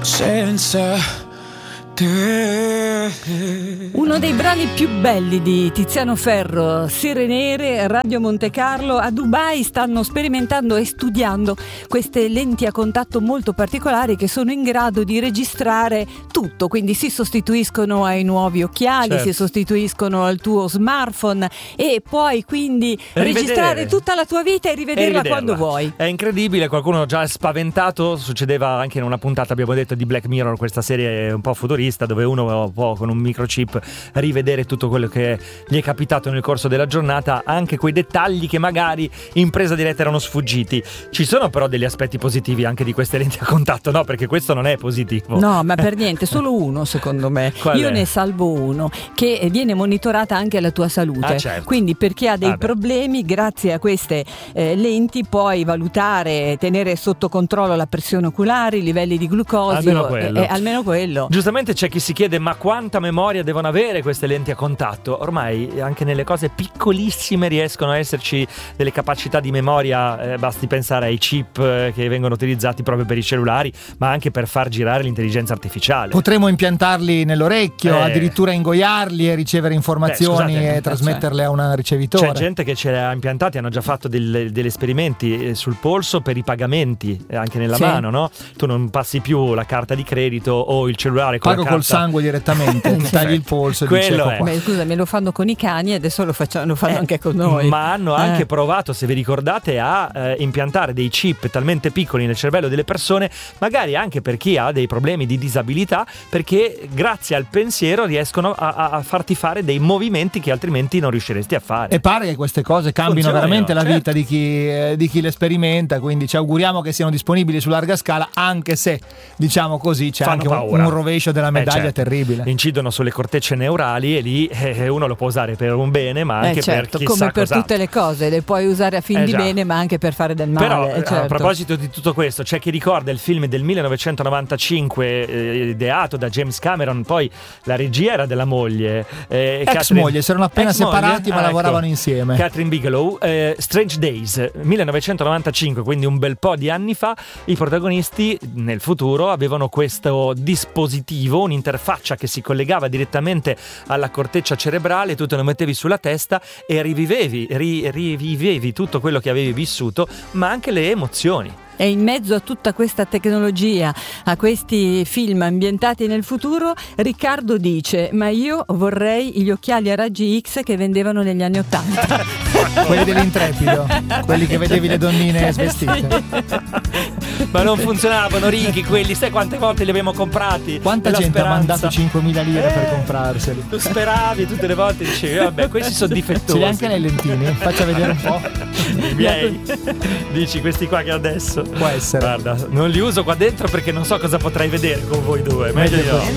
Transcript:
senza te. Uno dei brani più belli di Tiziano Ferro, Sere Nere, Radio Monte Carlo. A Dubai stanno sperimentando e studiando queste lenti a contatto molto particolari che sono in grado di registrare tutto, quindi si sostituiscono ai nuovi occhiali, certo, si sostituiscono al tuo smartphone e puoi quindi registrare tutta la tua vita e rivederla quando vuoi. È incredibile, qualcuno già è spaventato, succedeva anche in una puntata, abbiamo detto, di Black Mirror, questa serie un po' futurista dove uno può con un microchip rivedere tutto quello che gli è capitato nel corso della giornata, anche quei dettagli che magari in presa diretta erano sfuggiti. Ci sono però degli aspetti positivi anche di queste lenti a contatto, no? Perché questo non è positivo. No, ma per niente, solo uno secondo me. Io ne salvo uno, che viene monitorata anche la tua salute. Certo. Quindi per chi ha dei problemi, grazie a queste lenti puoi valutare, tenere sotto controllo la pressione oculare, i livelli di glucosio. Almeno quello. Giustamente c'è chi si chiede: ma quanta memoria devono avere queste lenti a contatto? Ormai anche nelle cose piccolissime riescono a esserci delle capacità di memoria, basti pensare ai chip che vengono utilizzati proprio per i cellulari, ma anche per far girare l'intelligenza artificiale. Potremmo impiantarli nell'orecchio, addirittura ingoiarli e ricevere informazioni e trasmetterle a una ricevitore. C'è gente che ce le ha impiantati, hanno già fatto degli esperimenti sul polso per i pagamenti, anche nella mano, no? Tu non passi più la carta di credito o il cellulare con pago la carta. Col sangue direttamente, ti tagli il polso e dici ecco qua. Scusami, lo fanno con i cani e adesso lo fanno anche con noi. Ma hanno anche provato, se vi ricordate, a impiantare dei chip talmente piccoli nel cervello delle persone, magari anche per chi ha dei problemi di disabilità, perché grazie al pensiero riescono a farti fare dei movimenti che altrimenti non riusciresti a fare. E pare che queste cose cambino veramente la vita di chi le sperimenta, quindi ci auguriamo che siano disponibili su larga scala, anche se, diciamo così, c'è anche un rovescio della medaglia terribile. Incidono sulle cortecce neurali e lì uno lo può usare per un bene, ma anche per chissà come per tutte le cose, le puoi usare a fin di bene, ma anche per fare del male. Però a proposito di tutto questo, c'è chi ricorda il film del 1995 ideato da James Cameron, poi la regia era della moglie, moglie, si erano appena separati ma lavoravano insieme, Catherine Bigelow. Strange Days 1995, quindi un bel po' di anni fa. I protagonisti nel futuro avevano questo dispositivo, un'interfaccia che si collegava direttamente alla corteccia cerebrale, tu te lo mettevi sulla testa e rivivevi tutto quello che avevi vissuto, ma anche le emozioni. E in mezzo a tutta questa tecnologia, a questi film ambientati nel futuro, Riccardo dice: ma io vorrei gli occhiali a raggi X che vendevano negli anni '80. Quelli dell'Intrepido, quelli che vedevi le donnine svestite. Ma non funzionavano, Ricky, quelli, sai quante volte li abbiamo comprati? Quanta gente ha mandato 5.000 lire per comprarseli? Tu speravi tutte le volte, dicevi vabbè, questi sono difettosi. Ce li hai anche nei lentini? Faccia vedere un po'. I miei. Dici questi qua che adesso può essere. Guarda, non li uso qua dentro perché non so cosa potrei vedere con voi due. Meglio di no.